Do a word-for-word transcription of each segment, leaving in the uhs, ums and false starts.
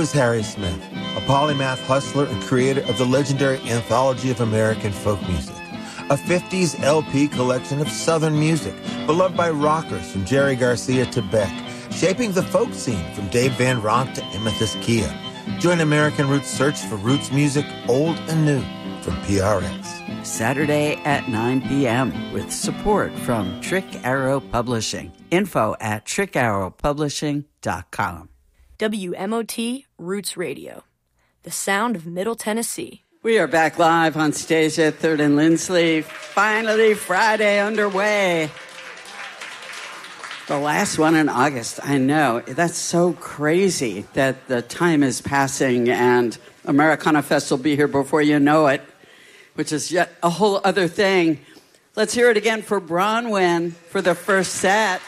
is Harry Smith, a polymath hustler and creator of the legendary Anthology of American Folk Music, a fifties L P collection of Southern music beloved by rockers from Jerry Garcia to Beck, shaping the folk scene from Dave Van Ronk to Amethyst Kia. Join American Roots' search for roots music, old and new, from P R X. Saturday at nine p.m. with support from Trick Arrow Publishing. Info at trick arrow publishing dot com. W M O T Roots Radio, the sound of Middle Tennessee. We are back live on stage at third and Lindsley. Finally, Friday underway. The last one in August. I know. That's so crazy that the time is passing and Americana Fest will be here before you know it, which is yet a whole other thing. Let's hear it again for Bronwyn for the first set.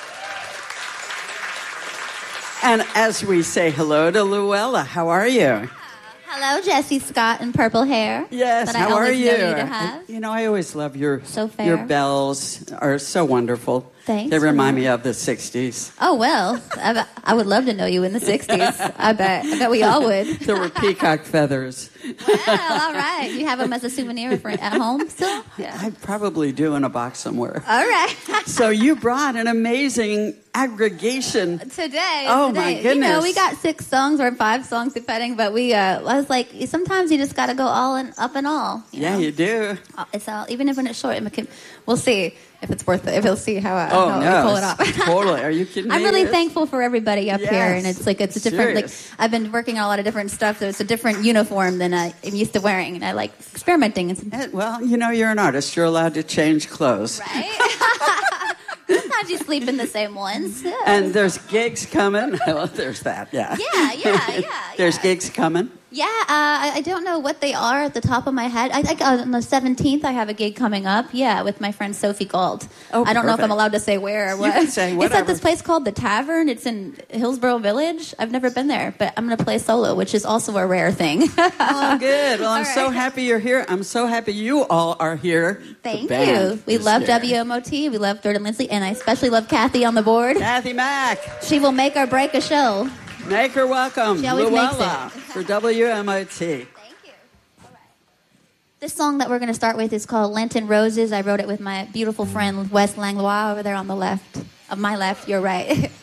And as we say hello to Luella, how are you? Hello, Jessie Scott in purple hair. Yes, that how I are you? Know you, to have. you know, I always love your so fair. Your bells are so wonderful. Thanks. They remind me of the sixties. Oh, well, I, I would love to know you in the sixties. I bet. I bet we all would. There were peacock feathers. Well, all right. You have them as a souvenir for, at home still? Yeah. I probably do in a box somewhere. All right. So you brought an amazing aggregation. Today. Oh, today. my goodness. You know, we got six songs or five songs, depending, but we, uh, I was like, sometimes you just got to go all in, up and all. You yeah, know? you do. It's all, even if when it's short, it can, we'll see if it's worth it. If we'll see how, I, oh, how no, we pull it off. Totally. Are you kidding me? I'm really thankful for everybody up yes. here, and it's like it's a different. Serious. Like I've been working on a lot of different stuff, so it's a different uniform than I am used to wearing, and I like experimenting. And well, you know, you're an artist. You're allowed to change clothes. Right. Sometimes you sleep in the same ones. Yeah. And there's gigs coming. Well, there's that. Yeah. Yeah, yeah, yeah. There's yeah. gigs coming. Yeah, uh, I I don't know what they are at the top of my head. I think on the seventeenth I have a gig coming up, yeah, with my friend Sophie Gold. Oh, I don't perfect. know if I'm allowed to say where or what. You can say whatever. It's at this place called The Tavern. It's in Hillsborough Village. I've never been there, but I'm going to play solo, which is also a rare thing. Oh, good. Well, I'm All so right. happy you're here. I'm so happy you all are here. Thank The band you. We is love here. W M O T. We love Third and Lindsley, and I especially love Kathy on the board. Kathy Mack. She will make or break a show. Make her welcome. She always makes Luella it. for W M O T. Thank you. All right. This song that we're going to start with is called Lenten Roses. I wrote it with my beautiful friend Wes Langlois over there on the left. Of my left, your right.